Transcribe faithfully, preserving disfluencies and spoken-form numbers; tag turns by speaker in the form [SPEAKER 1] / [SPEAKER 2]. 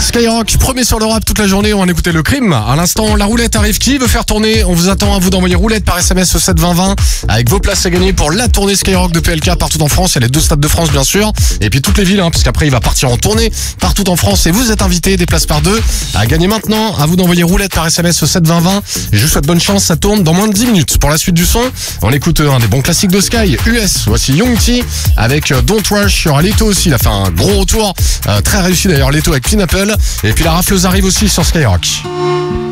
[SPEAKER 1] Skyrock, premier sur le rap toute la journée, on va écouter le crime. À l'instant, la roulette arrive. Qui veut faire tourner? On vous attend à vous d'envoyer roulette par S M S au sept vingt vingt avec vos places à gagner pour la tournée Skyrock de P L K partout en France. Il y a les deux stades de France bien sûr, et puis toutes les villes, hein, parce qu'après il va partir en tournée partout en France et vous êtes invités, des places par deux à gagner maintenant. À vous d'envoyer roulette par S M S au sept vingt vingt. Et je vous souhaite bonne chance, ça tourne dans moins de dix minutes. Pour la suite du son, on écoute un des bons classiques de Sky, U S. Voici Young T avec Don't Rush. Il y aura Leto aussi, il a fait un gros retour, euh, très réussi d'ailleurs Leto avec Pineapple. Et puis la rafleuse arrive aussi sur Skyrock.